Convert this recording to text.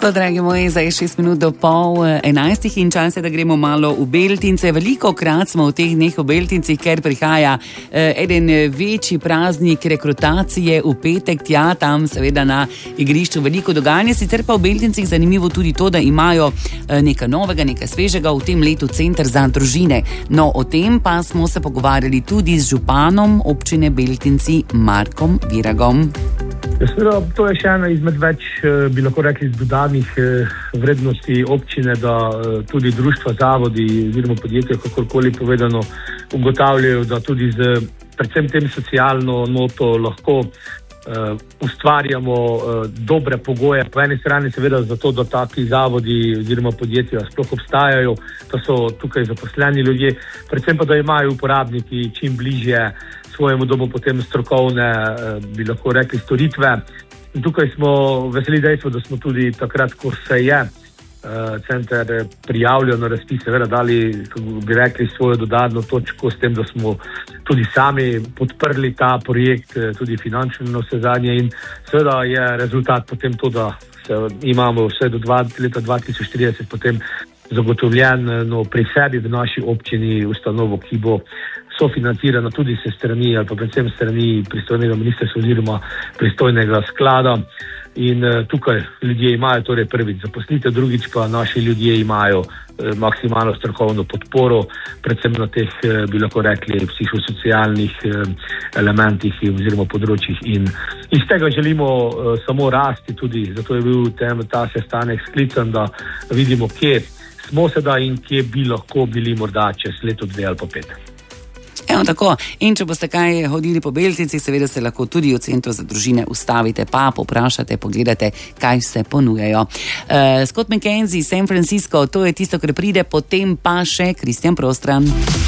Tako, dragi moji, zdaj je 6 minut do 10:30 in čas je, da gremo malo v Beltince. Veliko krat smo v teh dneh v Beltincih, ker prihaja eden večji praznik rekrutacije v petek, tja, tam seveda na igrišču veliko dogajanja. Sicer pa v Beltincih zanimivo tudi to, da imajo nekaj novega, nekaj svežega v tem letu Center za družine. No, o tem pa smo se pogovarjali tudi z županom občine Beltinci Markom Viragom. To je še ena izmed več, bi lahko rekli, dodanih vrednosti občine, da tudi društva, zavodi oziroma podjetja, kakorkoli povedano, ugotavljajo, da tudi z predvsem tem socialno noto lahko ustvarjamo dobre pogoje. Po eni strani seveda zato, da taki zavodi oziroma podjetja sploh obstajajo, da so tukaj zaposleni ljudje, predvsem pa, da imajo uporabniki čim bližje svojemu domu potem strokovne, bi lahko rekli, storitve. In tukaj smo veseli dejstvo, da smo tudi takrat, ko se je center prijavljal na razpis, seveda dali, kako bi rekli, svojo dodatno točko s tem, da smo tudi sami podprli ta projekt, tudi finančno na vse zadnje, in seveda je rezultat potem to, da imamo vse do leta 2030 potem zagotovljeno pri sebi v naši občini ustanovo, ki bo sofinancirana tudi se strani ali pa predvsem strani pristojnega ministrstva oziroma pristojnega sklada. In tukaj ljudje imajo torej prvič zaposlitev, drugič pa naši ljudje imajo maksimalno strokovno podporo, predvsem na teh, bi lahko rekli, psihosocialnih elementih oziroma področjih. In iz tega želimo samo rasti tudi, zato je bil ta sestanek sklican, da vidimo, kje smo sedaj in kje bi lahko bili morda čez leto 2 ali pa 5. Evo tako, in če boste kaj hodili po Beltinci, seveda se lahko tudi v Centru za družine ustavite, pa poprašate, pogledate, kaj vse ponujajo. Scott McKenzie, San Francisco, to je tisto, kar pride, potem pa še Kristjan Prostran.